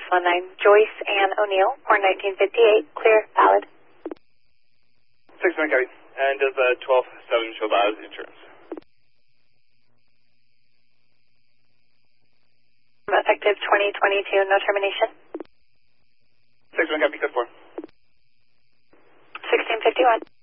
619. Joyce Ann O'Neill, or 1958. Clear, valid. 6-1 copy. And does 12-7 show valid insurance? Effective 2022, no termination. 6-1 copy, code 4. 1651.